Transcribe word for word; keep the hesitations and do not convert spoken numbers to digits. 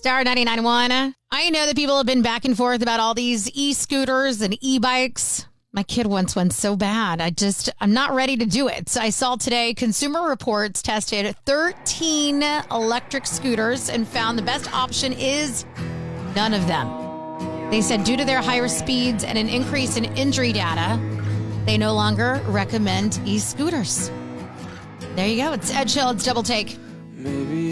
Star ninety-nine point one. I know that people have been back and forth about all these e-scooters and e-bikes. My kid wants one so bad. I just, I'm not ready to do it. So I saw today Consumer Reports tested thirteen electric scooters and found the best option is none of them. They said due to their higher speeds and an increase in injury data, they no longer recommend e-scooters. There you go. It's Ed Chill. It's Double Take. Maybe